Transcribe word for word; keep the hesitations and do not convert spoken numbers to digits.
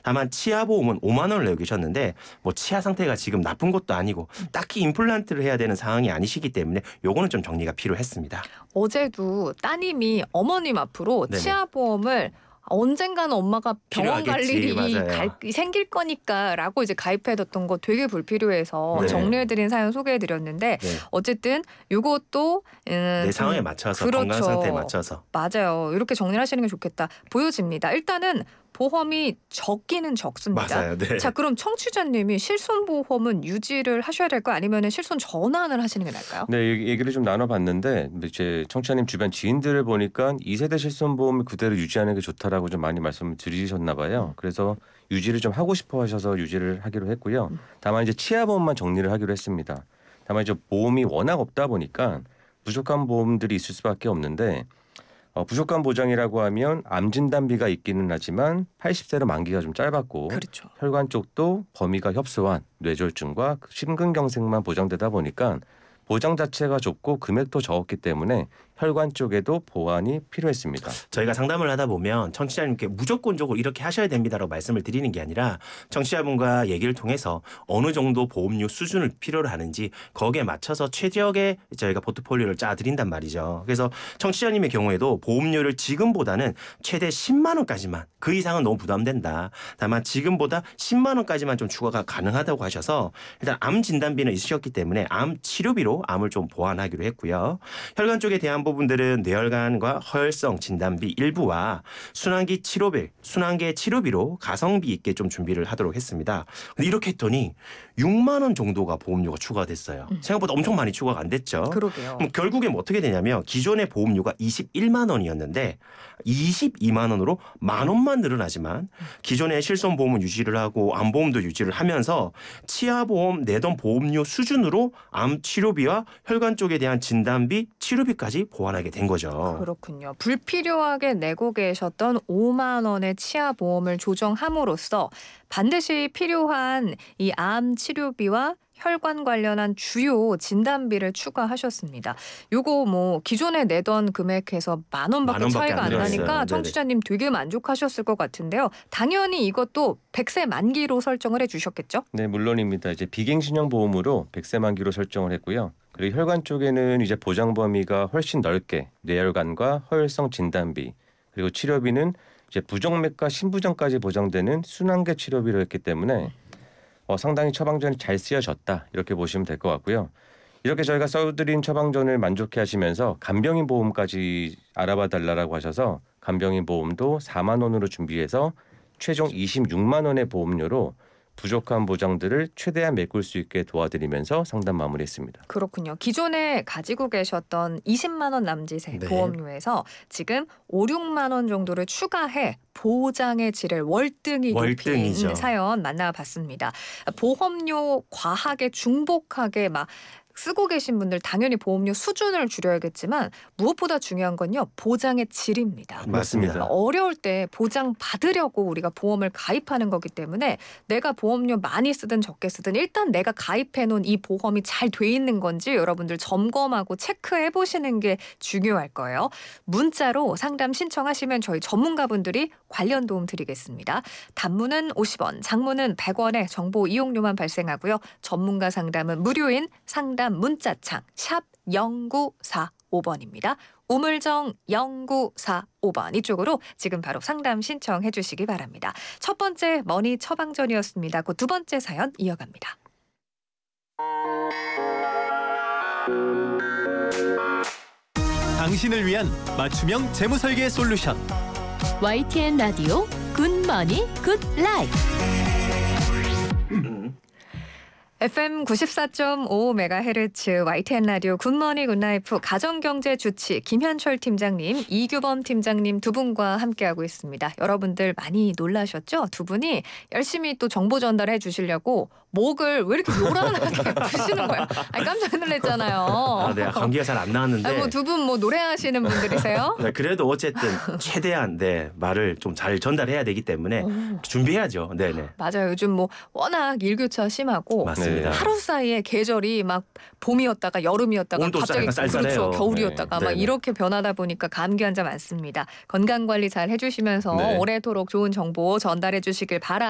다만 치아 보험은 오만 원을 내고 계셨는데 뭐 치아 상태가 지금 나쁜 것도 아니고 딱히 임플란트를 해야 되는 상황이 아니시기 때문에 요거는 좀 정리가 필요했습니다. 어제도 따님이 어머님 앞으로 네네. 치아 보험을 언젠가는 엄마가 병원 갈 필요하겠지. 일이 맞아요. 갈, 생길 거니까라고 이제 가입해뒀던 거 되게 불필요해서 네. 정리해드린 사연 소개해드렸는데 네. 어쨌든 이것도 음, 내 좀 상황에 맞춰서 그렇죠. 건강 상태에 맞춰서 맞아요. 이렇게 정리를 하시는 게 좋겠다. 보여집니다. 일단은 보험이 적기는 적습니다. 맞아요. 네. 자, 그럼 청취자님이 실손보험은 유지를 하셔야 될까요? 아니면 실손 전환을 하시는 게 나을까요? 네, 얘기를 좀 나눠봤는데 이제 청취자님 주변 지인들을 보니까 이 세대 실손보험을 그대로 유지하는 게 좋다라고 좀 많이 말씀을 드리셨나 봐요. 그래서 유지를 좀 하고 싶어 하셔서 유지를 하기로 했고요. 다만 이제 치아보험만 정리를 하기로 했습니다. 다만 이제 보험이 워낙 없다 보니까 부족한 보험들이 있을 수밖에 없는데 어, 부족한 보장이라고 하면 암 진단비가 있기는 하지만 팔십 세로 만기가 좀 짧았고 그렇죠. 혈관 쪽도 범위가 협소한 뇌졸중과 심근경색만 보장되다 보니까 보장 자체가 좁고 금액도 적었기 때문에 혈관 쪽에도 보완이 필요했습니다. 저희가 상담을 하다 보면 청취자님께 무조건적으로 이렇게 하셔야 됩니다라고 말씀을 드리는 게 아니라 청취자분과 얘기를 통해서 어느 정도 보험료 수준을 필요로 하는지 거기에 맞춰서 최적의 저희가 포트폴리오를 짜드린단 말이죠. 그래서 청취자님의 경우에도 보험료를 지금보다는 최대 십만 원까지만, 그 이상은 너무 부담된다. 다만 지금보다 십만 원까지만 좀 추가가 가능하다고 하셔서 일단 암 진단비는 있으셨기 때문에 암 치료비로 암을 좀 보완하기로 했고요. 혈관 쪽에 대한 부분들은 뇌혈관과 허혈성 진단비 일부와 순환기 치료비, 순환계 치료비로 가성비 있게 좀 준비를 하도록 했습니다. 근데 이렇게 했더니 육만 원 정도가 보험료가 추가됐어요. 음. 생각보다 엄청 많이 추가가 안 됐죠. 그러게요. 그럼 결국에 뭐 어떻게 되냐면 기존의 보험료가 이십일만 원이었는데 이십이만 원으로 만 원만 늘어나지만 기존의 실손보험은 유지를 하고 암보험도 유지를 하면서 치아보험 내던 보험료 수준으로 암 치료비와 혈관 쪽에 대한 진단비, 치료비까지 보완하게 된 거죠. 그렇군요. 불필요하게 내고 계셨던 오만 원의 치아 보험을 조정함으로써 반드시 필요한 이 암 치료비와 혈관 관련한 주요 진단비를 추가하셨습니다. 요거 뭐 기존에 내던 금액에서 만 원밖에 만 원밖에 차이가 안 안 들었어요. 나니까 네네. 청취자님 되게 만족하셨을 것 같은데요. 당연히 이것도 백 세 만기로 설정을 해주셨겠죠? 네, 물론입니다. 이제 비갱신형 보험으로 백 세 만기로 설정을 했고요. 그리고 혈관 쪽에는 이제 보장 범위가 훨씬 넓게 뇌혈관과 허혈성 진단비, 그리고 치료비는 이제 부정맥과 신부전까지 보장되는 순환계 치료비로 했기 때문에 어, 상당히 처방전이 잘 쓰여졌다 이렇게 보시면 될 것 같고요. 이렇게 저희가 써드린 처방전을 만족해 하시면서 간병인 보험까지 알아봐 달라고 하셔서 간병인 보험도 사만 원으로 준비해서 최종 이십육만 원의 보험료로 부족한 보장들을 최대한 메꿀 수 있게 도와드리면서 상담 마무리했습니다. 그렇군요. 기존에 가지고 계셨던 이십만 원 남짓의 네. 보험료에서 지금 오, 육만 원 정도를 추가해 보장의 질을 월등히 월등이죠. 높인 사연 만나봤습니다. 보험료 과하게 중복하게 막 쓰고 계신 분들 당연히 보험료 수준을 줄여야겠지만 무엇보다 중요한 건요. 보장의 질입니다. 맞습니다. 어려울 때 보장 받으려고 우리가 보험을 가입하는 거기 때문에 내가 보험료 많이 쓰든 적게 쓰든 일단 내가 가입해 놓은 이 보험이 잘 돼 있는 건지 여러분들 점검하고 체크해 보시는 게 중요할 거예요. 문자로 상담 신청하시면 저희 전문가분들이 관련 도움 드리겠습니다. 단문은 오십 원, 장문은 백 원의 정보 이용료만 발생하고요. 전문가 상담은 무료인 상담 문자창 샵 영구사오 번입니다. 우물정 영구사오 번 이쪽으로 지금 바로 상담 신청해 주시기 바랍니다. 첫 번째 머니 처방전이었습니다. 그 두 번째 사연 이어갑니다. 당신을 위한 맞춤형 재무설계 솔루션 와이티엔 라디오 굿머니 굿라이프. 에프엠 구십사 점 오 메가헤르츠 와이티엔 라디오 굿머니 굿라이프 가정경제 주치 김현철 팀장님, 이규범 팀장님 두 분과 함께하고 있습니다. 여러분들 많이 놀라셨죠? 두 분이 열심히 또 정보 전달해 주시려고 목을 왜 이렇게 요란하게 푸시는 거예요? 아니, 깜짝 놀랐잖아요. 아, 네, 감기가 잘 안 나왔는데. 뭐 두 분 뭐 노래하시는 분들이세요? 네, 그래도 어쨌든 최대한 네, 말을 좀 잘 전달해야 되기 때문에 오. 준비해야죠. 네네. 맞아요. 요즘 뭐 워낙 일교차 심하고 맞습니다. 네. 하루 사이에 계절이 막 봄이었다가 여름이었다가 온도 갑자기 약간 쌀쌀해요. 그렇죠. 겨울이었다가 네. 막 네네. 이렇게 변하다 보니까 감기 환자 많습니다. 건강 관리 잘 해주시면서 네. 오래도록 좋은 정보 전달해 주시길 바랍니다.